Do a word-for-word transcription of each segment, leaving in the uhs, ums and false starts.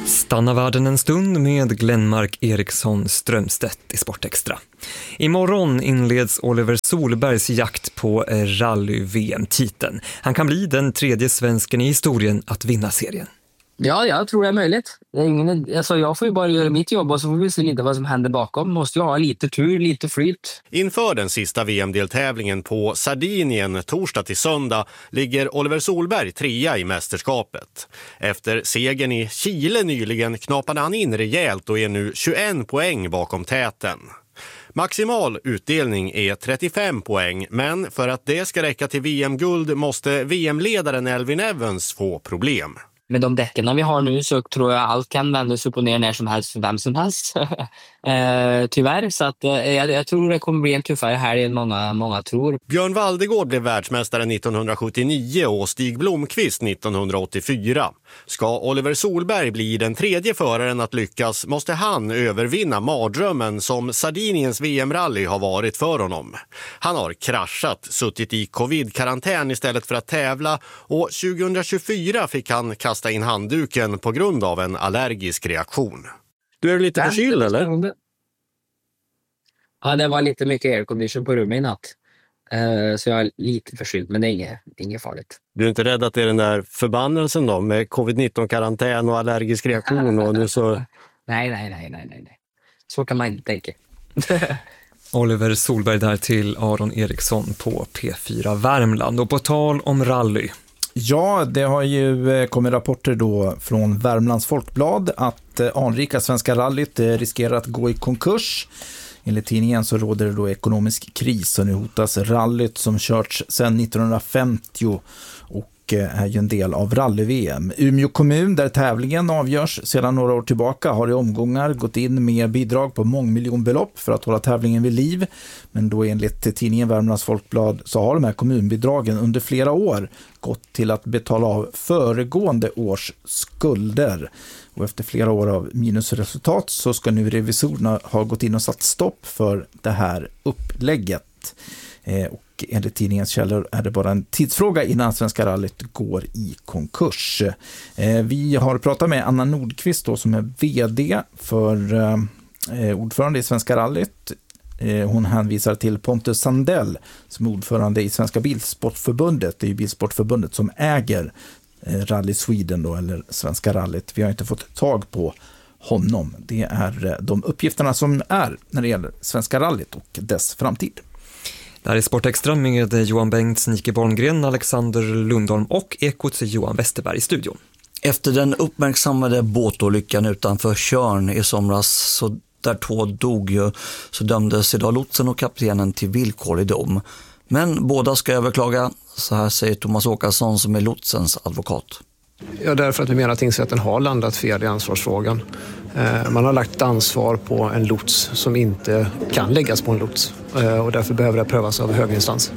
Stanna världen en stund med Glenmark Eriksson Strömstedt i Sportextra. Imorgon inleds Oliver Solbergs jakt på rally-V M-titeln. Han kan bli den tredje svensken i historien att vinna serien. Ja, jag tror det är möjligt. Det är ingen, alltså jag får ju bara göra mitt jobb och så får vi se lite vad som händer bakom. Måste ju ha lite tur, lite flyt. Inför den sista V M-deltävlingen på Sardinien torsdag till söndag ligger Oliver Solberg trea i mästerskapet. Efter segern i Chile nyligen knapade han in rejält och är nu tjugoen poäng bakom täten. Maximal utdelning är trettiofem poäng, men för att det ska räcka till V M-guld måste V M-ledaren Elfyn Evans få problem. Med de däcken vi har nu så tror jag allt kan vändas upp och ner när som helst för vem som helst. eh, tyvärr, så att, eh, jag, jag tror det kommer bli en tuffare här än många, många tror. Björn Valdegård blev världsmästare nittonhundrasjuttionio och Stig Blomqvist nittonhundraåttiofyra. Ska Oliver Solberg bli den tredje föraren att lyckas måste han övervinna mardrömmen som Sardiniens V M-rally har varit för honom. Han har kraschat, suttit i covid-karantän istället för att tävla och tjugohundratjugofyra fick han kasta in handduken på grund av en allergisk reaktion. Du är lite förkyld eller? Ja, det var lite mycket aircondition på rummet i natt. Uh, så jag är lite förkyld, men det är inget, inget farligt. Du är inte rädd att det är den där förbannelsen då med covid nitton-karantän och allergisk reaktion? Och nu så... nej, nej, nej, nej, nej. Så kan man inte tänka. Oliver Solberg där till Aron Eriksson på P fyra Värmland. Och på tal om rally. Ja, det har ju kommit rapporter då från Värmlands Folkblad att anrika Svenska rallyt riskerar att gå i konkurs. Enligt tidningen så råder det då ekonomisk kris och nu hotas rallyt som körts sedan nittonhundrafemtio och är ju en del av rally-V M. Umeå kommun, där tävlingen avgörs sedan några år tillbaka, har i omgångar gått in med bidrag på mångmiljonbelopp för att hålla tävlingen vid liv. Men då enligt tidningen Värmlands Folkblad så har de här kommunbidragen under flera år gått till att betala av föregående års skulder. Och efter flera år av minusresultat så ska nu revisorerna ha gått in och satt stopp för det här upplägget. Eh, och enligt tidningens källor är det bara en tidsfråga innan Svenska rallyt går i konkurs. Eh, vi har pratat med Anna Nordqvist då, som är vd för eh, ordförande i Svenska rallyt. Eh, hon hänvisar till Pontus Sandell som är ordförande i Svenska Bilsportförbundet. Det är ju Bilsportförbundet som äger eh, Rally Sweden då, eller Svenska rallyt. Vi har inte fått tag på honom. Det är eh, de uppgifterna som är när det gäller Svenska rallyt och dess framtid. Det här är Sportextra med Johan Bengts, Nike Borngren, Alexander Lundholm och Ekots Johan Westerberg i studion. Efter den uppmärksammade båtolyckan utanför Tjörn i somras, så där två dog ju, så dömdes idag lotsen och kaptenen till villkorlig dom. Men båda ska överklaga, så här säger Thomas Åkesson som är lotsens advokat. Ja, därför att vi menar att tingsrätten har landat fel i ansvarsfrågan. Man har lagt ansvar på en lots som inte kan läggas på en lots och därför behöver det prövas av hög instans.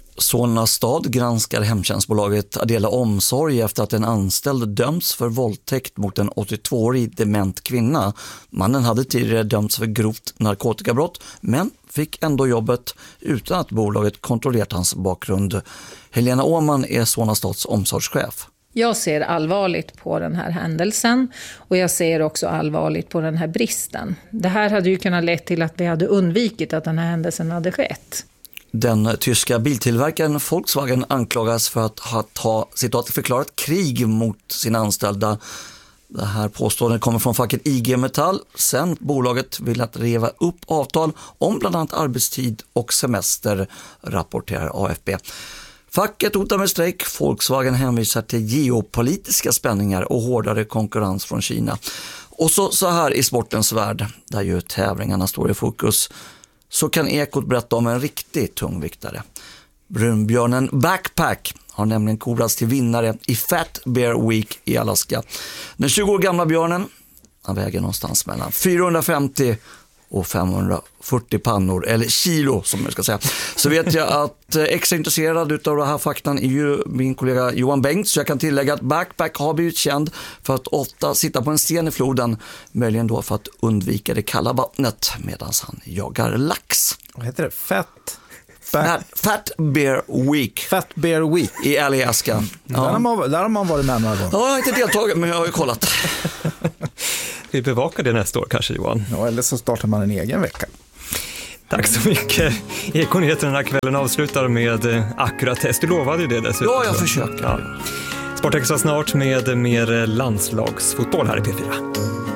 Solna stad granskar hemtjänstbolaget Adela Omsorg efter att en anställd dömts för våldtäkt mot en åttiotvåårig dement kvinna. Mannen hade tidigare dömts för grovt narkotikabrott men fick ändå jobbet utan att bolaget kontrollerat hans bakgrund. Helena Åman är Solna stads omsorgschef. Jag ser allvarligt på den här händelsen och jag ser också allvarligt på den här bristen. Det här hade ju kunnat leda till att vi hade undvikit att den här händelsen hade skett. Den tyska biltillverkaren Volkswagen anklagas för att ha ta, citat, förklarat krig mot sina anställda. Det här påståendet kommer från facket I G Metall. Sen bolaget vill att reva upp avtal om bland annat arbetstid och semester, rapporterar A F B. Facket hotar med strejk. Volkswagen hänvisar till geopolitiska spänningar och hårdare konkurrens från Kina. Och så, så här i sportens värld, där ju tävlingarna står i fokus, så kan Ekot berätta om en riktigt tungviktare. Brunbjörnen Backpack har nämligen korats till vinnare i Fat Bear Week i Alaska. Den tjugo år gamla björnen, han väger någonstans mellan fyrahundrafemtio och femhundrafyrtio pannor, eller kilo som jag ska säga. Så vet jag att extra intresserad utav den här faktan är ju min kollega Johan Bengts, så jag kan tillägga att Backpack har blivit känd för att ofta sitta på en sten i floden, möjligen då för att undvika det kalla vattnet medan han jagar lax. Vad heter det? Fat? Fat, Fat Bear Week. Fat Bear Week. I Alaska. Ja. Där, har man, där har man varit med några gånger. Ja, jag har inte deltagit, men jag har ju kollat. Vi bevakar det nästa år kanske, Johan. Ja, eller så startar man en egen vecka. Tack så mycket. Ekonyheterna den här kvällen avslutar med Akkurat Test. Du lovade ju det dessutom. Ja, jag försöker. Ja. Sportextra snart med mer landslagsfotboll här i P fyra.